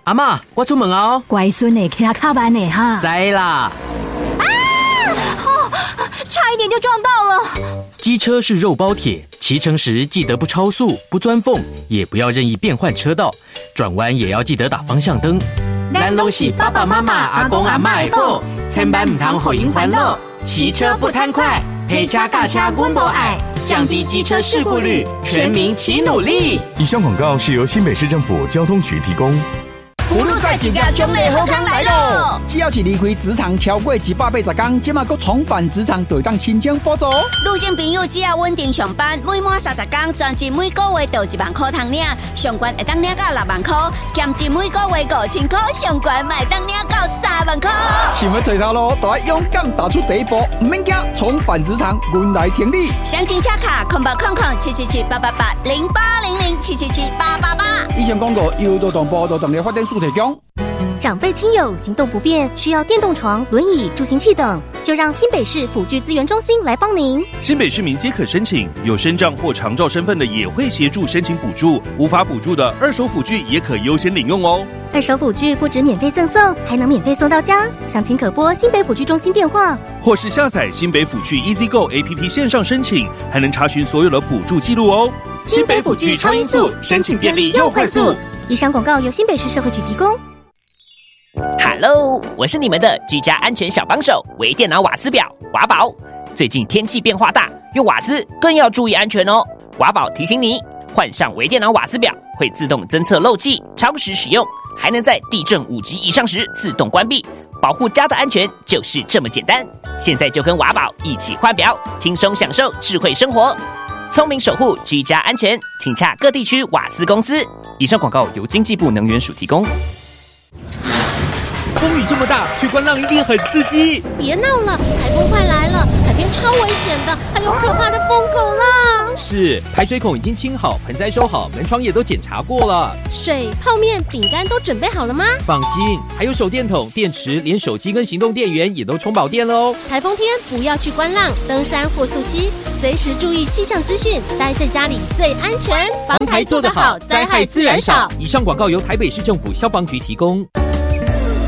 阿嬷，我出门哦。 乖孙呢，骑较慢呢哈。 知啦。 差一点就撞到了。 机车是肉包铁，骑乘时记得不超速、不钻缝，也不要任意变换车道，转弯也要记得打方向灯。咱拢是爸爸妈妈、阿公阿嬷的宝，千万唔通予因烦恼。骑车不贪快，陪车驾车阮无爱，降低机车事故率，全民齐努力。 以上广告是由新北市政府交通局提供。 葫芦在一个奖励好康来咯！只要是离开职场超过180天，即马佫重返职场，就当申请补助。 女性朋友只要稳定上班，每满30天，专职每个月就1万块通领，上悬会当领到6万块，兼职每个月5000块，上悬会当领到3万块。 想要找头路，就要勇敢踏出第一步，唔免惊，重返职场，阮来挺你。 详情洽卡080077788808777888。 以上广告由劳动部劳动力发展署提供。 长辈亲友行动不便，需要电动床、轮椅、助行器等，就让新北市辅具资源中心来帮您。 新北市民皆可申请，有身障或长照身份的也会协助申请补助，无法补助的二手辅具也可优先领用哦。 二手辅具不止免费赠送，还能免费送到家。详情可拨新北辅具中心电话， 或是下载新北辅具 EasyGo APP 线上申请，还能查询所有的补助记录哦。 新北辅具超音速，申请便利又快速。以上广告由新北市社会局提供。 Hello， 我是你们的居家安全小帮手，微电脑瓦斯表瓦宝。最近天气变化大，用瓦斯更要注意安全哦。瓦宝提醒你，换上微电脑瓦斯表会自动侦测漏气，超时使用还能在地震5级以上时自动关闭，保护家的安全就是这么简单。现在就跟瓦宝一起换表，轻松享受智慧生活，聪明守护居家安全，请洽各地区瓦斯公司。以上广告由经济部能源署提供。 风雨这么大，去观浪一定很刺激。 别闹了，台风快来了，海边超危险的，还有可怕的疯狗浪。 是，排水孔已经清好，盆栽收好，门窗也都检查过了。 水、泡面、饼干都准备好了吗？ 放心，还有手电筒、电池，连手机跟行动电源也都充饱电了哦。 台风天不要去观浪、登山或溯溪，随时注意气象资讯，待在家里最安全。 防台做得好，灾害自然少。以上广告由台北市政府消防局提供。